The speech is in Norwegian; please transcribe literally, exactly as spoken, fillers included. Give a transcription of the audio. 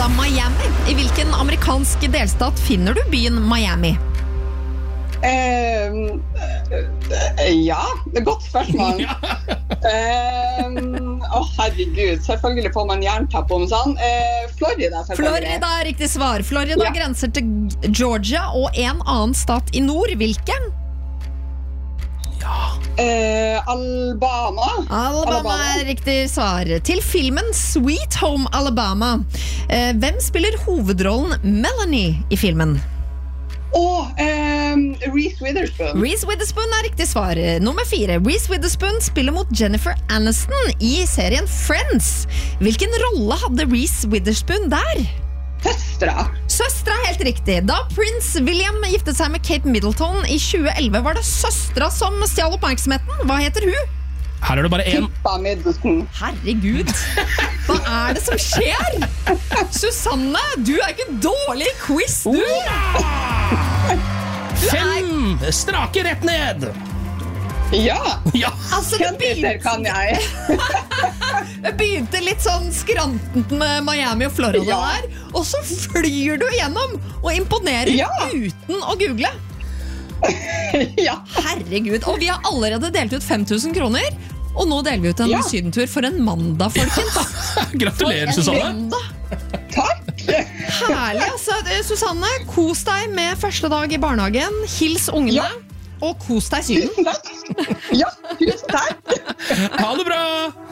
altså Miami. I hvilken amerikansk delstat finner du byen Miami? Uh, ja, det er godt spørsmål. uh, oh, herregud, selvfølgelig får man jerntapp om sånn. Uh, Florida, selvfølgelig. Florida er riktig svar. Florida ja. Grenser til Georgia og en annen stat i nord. Hvilken? Ja. Uh, Alabama. Alabama. Alabama er riktig svar. Til filmen Sweet Home Alabama. Uh, hvem spiller hovedrollen Melanie i filmen? Og um, Reese Witherspoon. Reese Witherspoon er riktig svar. Nummer fire. Reese Witherspoon spiller mot Jennifer Aniston i serien Friends. Hvilken rolle hadde Reese Witherspoon der? Søstra. Søstra er helt riktig. Da prins William giftet seg med Kate Middleton i tjue elleve, var det søstra som stjal oppmerksomheten. Hva heter hun? Her er det bare en. Pippa Middleton. Herregud, hva er det som skjer? Susanne, du er ikke dårlig i quiz, du. Fem strake rett ned. Ja, ja. Altså, det begynte, kan jeg. Det begynte litt sånn skrantent med Miami og Florida ja. Der, og så flyr du igjennom og imponerer ja. Uten å google. Ja. Herregud, og vi har allerede delt ut fem tusen kroner. Og nå deler vi ut en ja. Sydentur for en mandag, folkens. Gratulerer, Susanne. Takk. Herlig, altså. Susanne, kos deg med første dag i barnehagen. Hils ungene, ja. Og kos deg i Syden. Tusen takk. Ja, tusen takk. Ha det bra.